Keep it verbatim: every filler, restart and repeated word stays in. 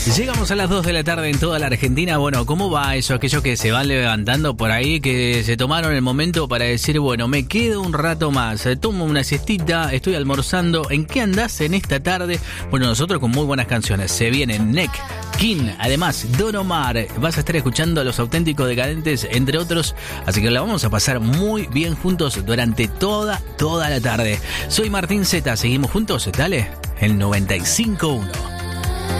Llegamos a las dos de la tarde en toda la Argentina. Bueno, ¿cómo va eso? Aquellos que se van levantando por ahí, que se tomaron el momento para decir, bueno, me quedo un rato más, tomo una siestita, estoy almorzando. ¿En qué andás en esta tarde? Bueno, nosotros con muy buenas canciones. Se vienen Nek, King, además Don Omar. Vas a estar escuchando a Los Auténticos Decadentes, entre otros. Así que la vamos a pasar muy bien juntos durante toda, toda la tarde. Soy Martín Zeta. Seguimos juntos, dale, el noventa y cinco punto uno.